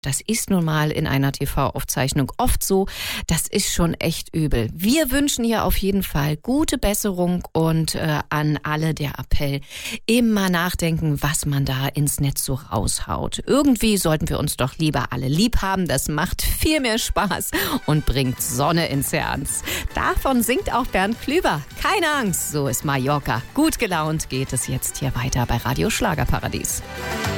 Das ist nun mal in einer TV-Aufzeichnung oft so. Das ist schon echt übel. Wir wünschen hier auf jeden Fall gute Besserung und an alle der Appell, immer nachdenken, was man da ins Netz so raushaut. Irgendwie sollten wir uns doch lieber alle lieb haben. Das macht viel mehr Spaß und bringt Sonne ins Herz. Davon singt auch Bernd Klüber. Keine Angst, so ist Mallorca. Gut gelaunt geht es jetzt hier weiter bei Radio Schlagerparadies.